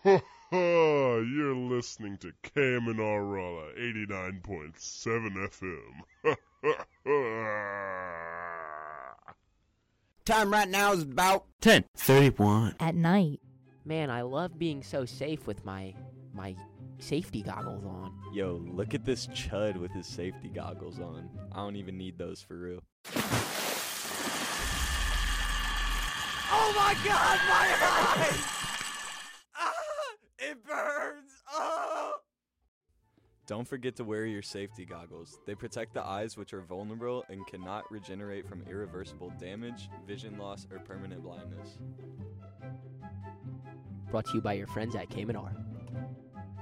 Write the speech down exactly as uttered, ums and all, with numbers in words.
Ha ha! You're listening to K M N R Raleigh eighty-nine point seven F M. Ha ha ha! Time right now is about ten thirty-one at night. Man, I love being so safe with my my safety goggles on. Yo, look at this chud with his safety goggles on. I don't even need those for real. Oh my god, my eyes! Ah, it burns! Oh! Don't forget to wear your safety goggles. They protect the eyes, which are vulnerable and cannot regenerate from irreversible damage, vision loss, or permanent blindness. Brought to you by your friends at K M N R.